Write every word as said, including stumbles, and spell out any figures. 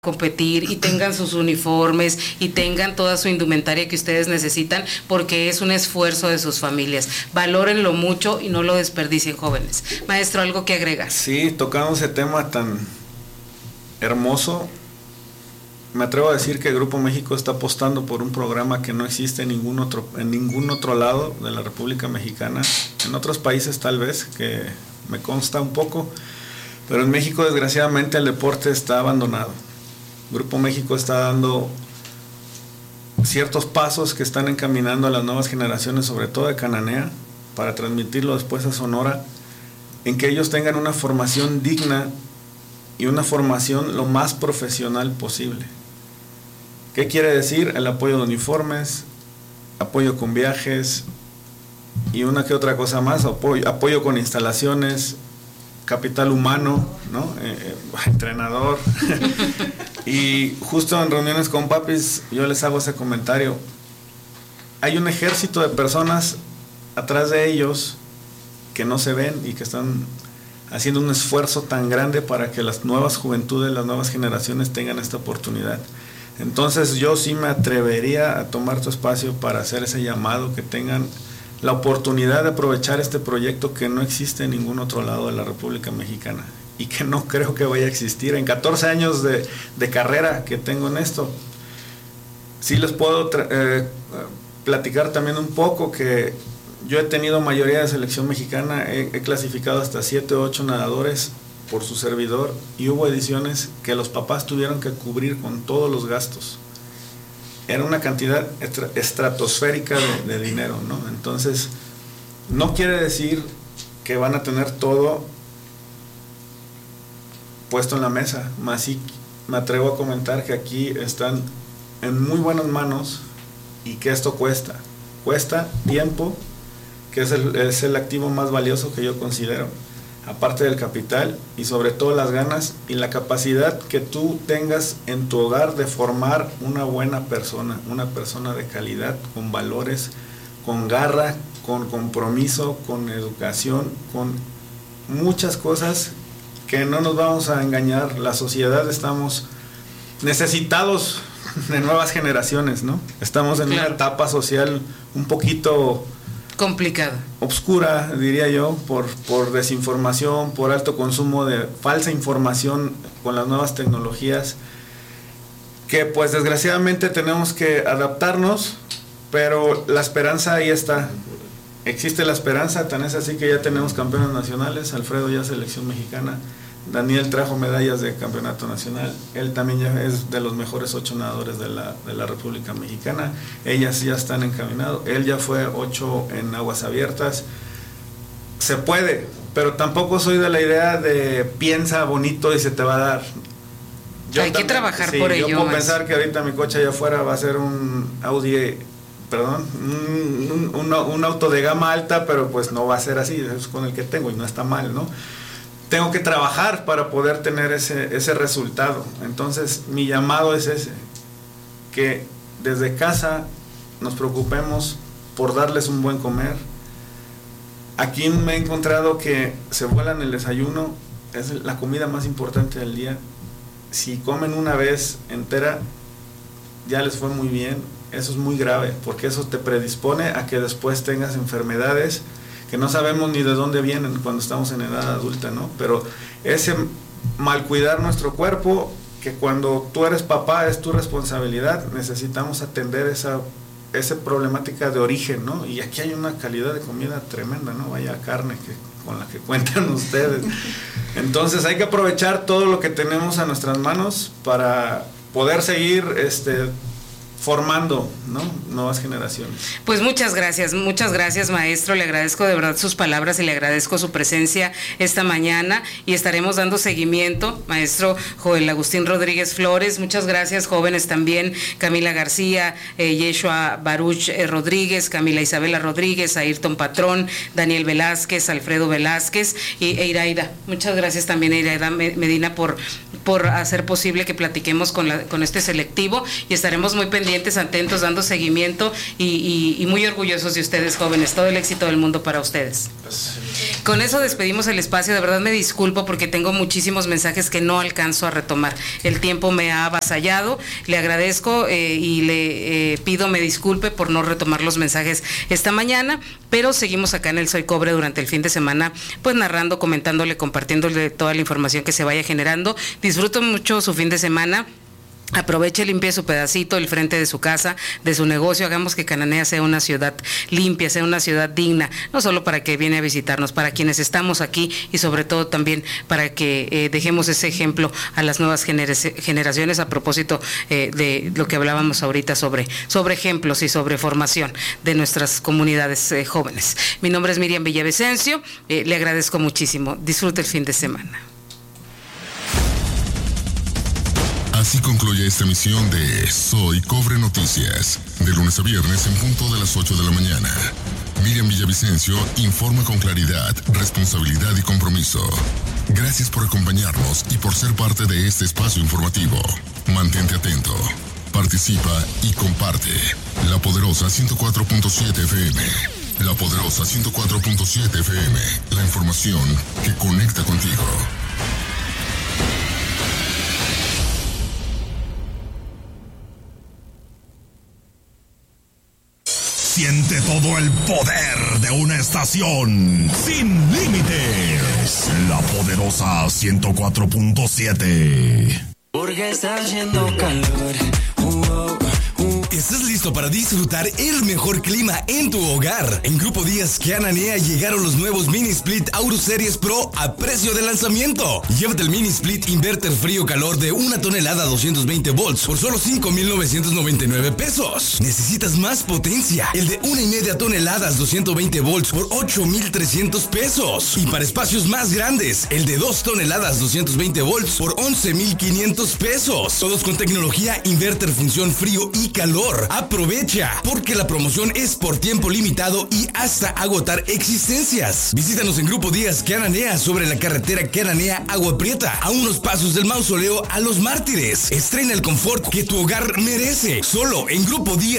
competir y tengan sus uniformes y tengan toda su indumentaria que ustedes necesitan, porque es un esfuerzo de sus familias. Valórenlo mucho y no lo desperdicien, jóvenes. Maestro, ¿algo que agregar? Sí, tocando ese tema tan hermoso, me atrevo a decir que el Grupo México está apostando por un programa que no existe en ningún otro, en ningún otro lado de la República Mexicana. En otros países tal vez, que me consta un poco, pero en México desgraciadamente el deporte está abandonado. Grupo México está dando ciertos pasos que están encaminando a las nuevas generaciones, sobre todo de Cananea, para transmitirlo después a Sonora, en que ellos tengan una formación digna y una formación lo más profesional posible. ¿Qué quiere decir? El apoyo de uniformes, apoyo con viajes y una que otra cosa más, apoyo, apoyo con instalaciones, capital humano, ¿no? Eh, entrenador. Y justo en reuniones con papis yo les hago ese comentario. Hay un ejército de personas atrás de ellos que no se ven y que están haciendo un esfuerzo tan grande para que las nuevas juventudes, las nuevas generaciones tengan esta oportunidad. Entonces yo sí me atrevería a tomar tu espacio para hacer ese llamado, que tengan la oportunidad de aprovechar este proyecto que no existe en ningún otro lado de la República Mexicana y que no creo que vaya a existir. En catorce años de, de carrera que tengo en esto, sí les puedo eh, platicar también un poco que yo he tenido mayoría de selección mexicana, he, he clasificado hasta siete o ocho nadadores por su servidor, y hubo ediciones que los papás tuvieron que cubrir con todos los gastos. Era una cantidad estratosférica de, de dinero, ¿no? Entonces, no quiere decir que van a tener todo puesto en la mesa, más sí me atrevo a comentar que aquí están en muy buenas manos y que esto cuesta. Cuesta tiempo, que es el, es el activo más valioso que yo considero, aparte del capital, y sobre todo las ganas y la capacidad que tú tengas en tu hogar de formar una buena persona, una persona de calidad, con valores, con garra, con compromiso, con educación, con muchas cosas que no nos vamos a engañar. La sociedad estamos necesitados de nuevas generaciones, ¿no? Estamos en claro. una etapa social un poquito complicada, obscura, diría yo, por, por desinformación, por alto consumo de falsa información con las nuevas tecnologías, que pues desgraciadamente tenemos que adaptarnos, pero la esperanza ahí está. Existe la esperanza, tan es así que ya tenemos campeones nacionales. Alfredo ya selección mexicana, Daniel trajo medallas de campeonato nacional, él también ya es de los mejores ocho nadadores de la, de la República Mexicana, ellas ya están encaminados, él ya fue ocho en aguas abiertas. Se puede, pero tampoco soy de la idea de piensa bonito y se te va a dar. Yo Hay también, que trabajar sí, por yo ello. Yo puedo pensar que ahorita mi coche allá afuera va a ser un Audi, perdón, un, un, un auto de gama alta, pero pues no va a ser así, es con el que tengo y no está mal, ¿no? Tengo que trabajar para poder tener ese, ese resultado. Entonces mi llamado es ese, que desde casa nos preocupemos por darles un buen comer. Aquí me he encontrado que se vuelan el desayuno, es la comida más importante del día. Si comen una vez entera, ya les fue muy bien. Eso es muy grave, porque eso te predispone a que después tengas enfermedades que no sabemos ni de dónde vienen cuando estamos en edad adulta, ¿no? Pero ese mal cuidar nuestro cuerpo, que cuando tú eres papá es tu responsabilidad, necesitamos atender esa, esa problemática de origen, ¿no? Y aquí hay una calidad de comida tremenda, ¿no? Vaya carne que, con la que cuentan ustedes. Entonces hay que aprovechar todo lo que tenemos a nuestras manos para poder seguir este formando, ¿no? Nuevas generaciones. Pues muchas gracias, muchas gracias, maestro. Le agradezco de verdad sus palabras y le agradezco su presencia esta mañana, y estaremos dando seguimiento. Maestro Joel Agustín Rodríguez Flores, muchas gracias. Jóvenes también, Camila García, eh, Yeshua Baruch eh, Rodríguez, Camila Isabela Rodríguez, Ayrton Patrón, Daniel Velázquez, Alfredo Velázquez y Eiraida. Muchas gracias también, Eiraida Medina, por, por hacer posible que platiquemos con, la, con este selectivo, y estaremos muy pendientes pendientes, atentos, dando seguimiento y, y, y muy orgullosos de ustedes, jóvenes. Todo el éxito del mundo para ustedes. Con eso despedimos el espacio. De verdad me disculpo porque tengo muchísimos mensajes que no alcanzo a retomar. El tiempo me ha avasallado. Le agradezco eh, y le eh, pido me disculpe por no retomar los mensajes esta mañana, pero seguimos acá en el Soy Cobre durante el fin de semana, pues narrando, comentándole, compartiéndole toda la información que se vaya generando. Disfruto mucho su fin de semana. Aproveche, limpie su pedacito, el frente de su casa, de su negocio. Hagamos que Cananea sea una ciudad limpia, sea una ciudad digna, no solo para que viene a visitarnos, para quienes estamos aquí y sobre todo también para que eh, dejemos ese ejemplo a las nuevas genera- generaciones a propósito eh, de lo que hablábamos ahorita sobre, sobre ejemplos y sobre formación de nuestras comunidades eh, jóvenes. Mi nombre es Miriam Villavicencio, eh, le agradezco muchísimo. Disfrute el fin de semana. Así concluye esta emisión de Soy Cobre Noticias, de lunes a viernes en punto de las ocho de la mañana. Miriam Villavicencio informa con claridad, responsabilidad y compromiso. Gracias por acompañarnos y por ser parte de este espacio informativo. Mantente atento, participa y comparte. La Poderosa ciento cuatro punto siete F M. La Poderosa ciento cuatro punto siete F M. La información que conecta contigo. Siente todo el poder de una estación sin límites. La Poderosa ciento cuatro punto siete. Porque está haciendo calor. Uh, uh, uh. ¿Estás listo para disfrutar el mejor clima en tu hogar? En Grupo Díaz Cananea llegaron los nuevos Mini Split Auro Series Pro a precio de lanzamiento. Llévate el Mini Split Inverter Frío Calor de una tonelada doscientos veinte volts por solo cinco mil novecientos noventa y nueve pesos. ¿Necesitas más potencia? El de una y media toneladas doscientos veinte volts por ocho mil trescientos pesos. Y para espacios más grandes, el de dos toneladas doscientos veinte volts por once mil quinientos pesos. Todos con tecnología inverter función frío y calor. Aprovecha, porque la promoción es por tiempo limitado y hasta agotar existencias. Visítanos en Grupo Díaz Cananea sobre la carretera Cananea Agua Prieta, a unos pasos del mausoleo a los mártires. Estrena el confort que tu hogar merece, solo en Grupo Díaz